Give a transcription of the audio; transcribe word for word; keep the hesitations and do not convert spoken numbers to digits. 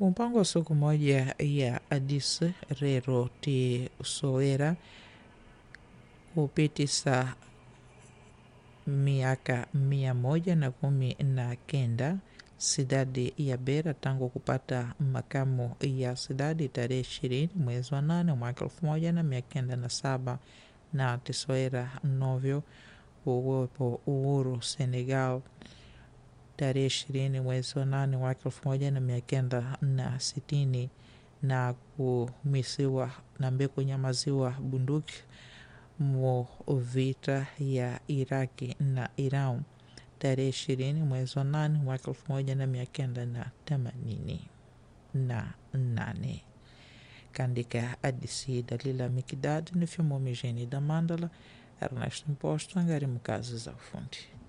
Mpango wa siku moja ya Addis rero ti sowera hupitisa miaka mia moja na kumi na kenda sidadi ya Beira tangu kupata makamu ya sidadi tarehe ishirini mwezi wa nane mwaka elfu moja na mia kenda na saba na tisoera novyo uwepo uhuru Senegal tarehe ishirini mwezi wa nane mwaka elfu moja na mia kenda na sitini na kumisiwa na mbe kunyamaziwa bunduki mu vita ya Iraki na Iran tarehe ishirini mwezi wa nane mwaka elfu moja na mia kenda na themanini na nane. Kandika Adisi Dalila Mikidadi ni filmu mijini da Mandala Ernest Imposto angari mkazi za ufundi.